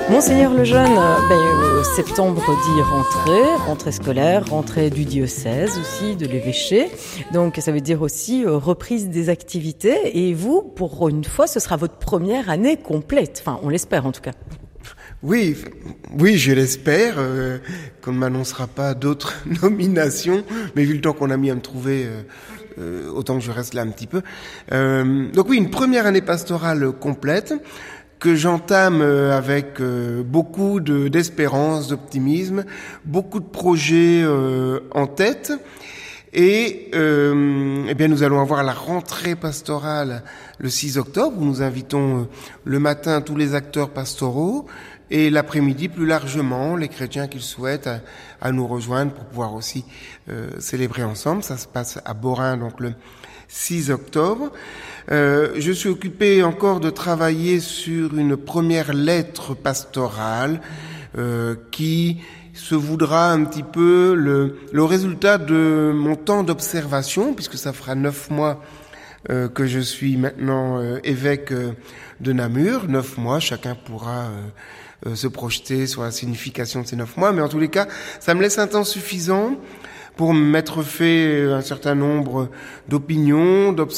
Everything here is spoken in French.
Monseigneur Lejeune, septembre dit rentrée scolaire, rentrée du diocèse aussi, de l'évêché. Donc ça veut dire aussi reprise des activités. Et vous, pour une fois, ce sera votre première année complète. Enfin, on l'espère en tout cas. Oui, je l'espère, qu'on ne m'annoncera pas d'autres nominations, mais vu le temps qu'on a mis à me trouver, autant que je reste là un petit peu. Donc oui, une première année pastorale complète, que j'entame avec beaucoup d'espérance, d'optimisme, beaucoup de projets en tête. Et bien nous allons avoir la rentrée pastorale le 6 octobre, où nous invitons le matin tous les acteurs pastoraux et l'après-midi plus largement les chrétiens qui le souhaitent à nous rejoindre pour pouvoir aussi célébrer ensemble. Ça se passe à Borin, donc le 6 octobre. Je suis occupé encore de travailler sur une première lettre pastorale qui se voudra un petit peu le résultat de mon temps d'observation, puisque ça fera 9 mois que je suis maintenant évêque de Namur. 9 mois, chacun pourra se projeter sur la signification de ces 9 mois, mais en tous les cas, ça me laisse un temps suffisant pour m'être fait un certain nombre d'opinions,